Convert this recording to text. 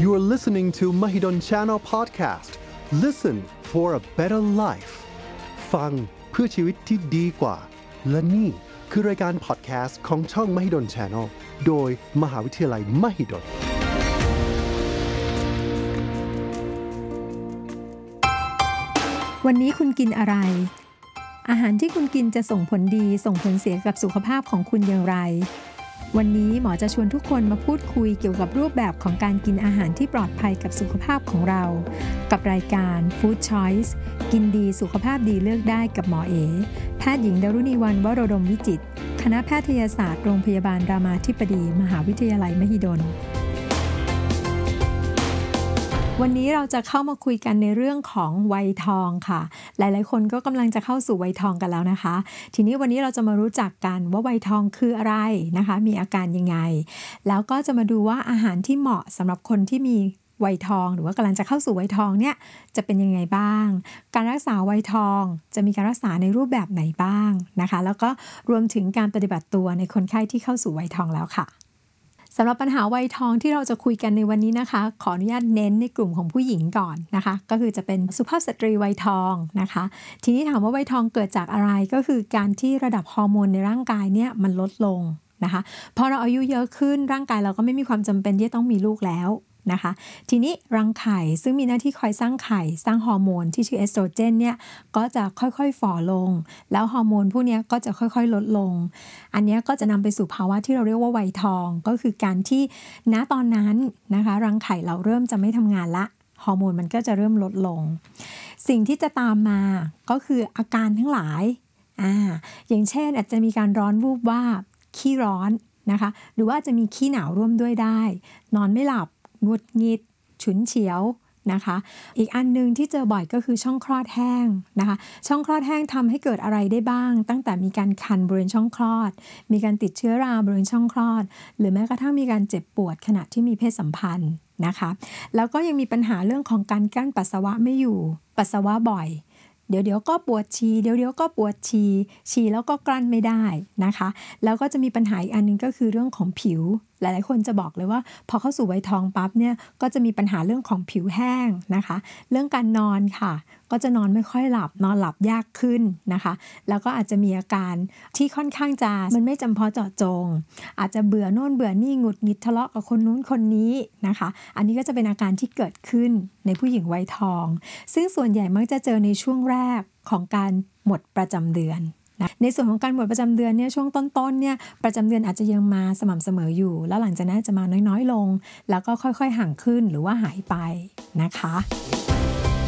You're listening to Mahidol Channel Podcast. Listen for a better life. ฟังเพื่อชีวิตที่ดีกว่าและนี่คือรายการพอดแคสต์ของช่อง Mahidol Channel โดยมหาวิทยาลัยมหิดลวันนี้คุณกินอะไรอาหารที่คุณกินจะส่งผลดีส่งผลเสียกับสุขภาพของคุณอย่างไรวันนี้หมอจะชวนทุกคนมาพูดคุยเกี่ยวกับรูปแบบของการกินอาหารที่ปลอดภัยกับสุขภาพของเรากับรายการ Food Choice กินดีสุขภาพดีเลือกได้กับหมอเอแพทย์หญิงดารุณีวรรณ วโรดมวิจิตรคณะแพทยศาสตร์โรงพยาบาลรามาธิบดีมหาวิทยาลัยมหิดลวันนี้เราจะเข้ามาคุยกันในเรื่องของวัยทองค่ะหลายๆคนก็กำลังจะเข้าสู่วัยทองกันแล้วนะคะทีนี้วันนี้เราจะมารู้จักกันว่าวัยทองคืออะไรนะคะมีอาการยังไงแล้วก็จะมาดูว่าอาหารที่เหมาะสำหรับคนที่มีวัยทองหรือว่ากำลังจะเข้าสู่วัยทองเนี่ยจะเป็นยังไงบ้างการรักษาวัยทองจะมีการรักษาในรูปแบบไหนบ้างนะคะแล้วก็รวมถึงการปฏิบัติตัวในคนไข้ที่เข้าสู่วัยทองแล้วค่ะสำหรับปัญหาวัยทองที่เราจะคุยกันในวันนี้นะคะขออนุญาตเน้นในกลุ่มของผู้หญิงก่อนนะคะก็คือจะเป็นสุภาพสตรีวัยทองนะคะทีนี้ถามว่าวัยทองเกิดจากอะไรก็คือการที่ระดับฮอร์โมนในร่างกายเนี่ยมันลดลงนะคะพอเราอายุเยอะขึ้นร่างกายเราก็ไม่มีความจำเป็นที่จะต้องมีลูกแล้วนะคะทีนี้รังไข่ซึ่งมีหน้าที่คอยสร้างไข่สร้างฮอร์โมนที่ชื่อเอสโตรเจนเนี่ยก็จะค่อยๆฝ่อลงแล้วฮอร์โมนพวกนี้ก็จะค่อยๆลดลงอันนี้ก็จะนำไปสู่ภาวะที่เราเรียกว่าวัยทองก็คือการที่ณตอนนั้นนะคะรังไข่เราเริ่มจะไม่ทำงานละฮอร์โมนมันก็จะเริ่มลดลงสิ่งที่จะตามมาก็คืออาการทั้งหลายอย่างเช่นอาจจะมีการร้อนวูบวาบขี้ร้อนนะคะหรือว่าจะมีขี้หนาวร่วมด้วยได้นอนไม่หลับหงุดหงิดฉุนเฉียวนะคะอีกอันนึงที่เจอบ่อยก็คือช่องคลอดแห้งนะคะช่องคลอดแห้งทำให้เกิดอะไรได้บ้างตั้งแต่มีการคันบริเวณช่องคลอดมีการติดเชื้อราบริเวณช่องคลอดหรือแม้กระทั่งมีการเจ็บปวดขณะที่มีเพศสัมพันธ์นะคะแล้วก็ยังมีปัญหาเรื่องของการกั้นปัสสาวะไม่อยู่ปัสสาวะบ่อยเดี๋ยวก็ปวดฉี่เดี๋ยวก็ปวดฉี่แล้วก็กลั้นไม่ได้นะคะแล้วก็จะมีปัญหาอีกอันนึงก็คือเรื่องของผิวหลายๆคนจะบอกเลยว่าพอเข้าสู่วัยทองปั๊บเนี่ยก็จะมีปัญหาเรื่องของผิวแห้งนะคะเรื่องการนอนค่ะก็จะนอนไม่ค่อยหลับนอนหลับยากขึ้นนะคะแล้วก็อาจจะมีอาการที่ค่อนข้างจะมันไม่จำเพาะเจาะจงอาจจะเบื่อโน่นเบื่อนี่หงุดหงิดทะเลาะกับคนนู้นคนนี้นะคะอันนี้ก็จะเป็นอาการที่เกิดขึ้นในผู้หญิงวัยทองซึ่งส่วนใหญ่มักจะเจอในช่วงแรกของการหมดประจำเดือนในส่วนของการหมดประจำเดือนเนี่ยช่วงต้นๆเนี่ยประจำเดือนอาจจะยังมาสม่ำเสมออยู่แล้วหลังจากนั้นจะมาน้อยๆลงแล้วก็ค่อยๆห่างขึ้นหรือว่าหายไปนะคะ